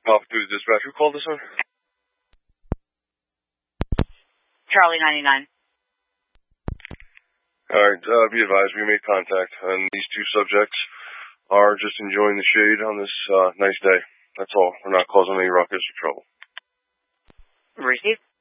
Papa 2 dispatch. Who called this one? Charlie 99. Alright, be advised, we made contact, and these two subjects are just enjoying the shade on this nice day. That's all. We're not causing any ruckus or trouble. Received.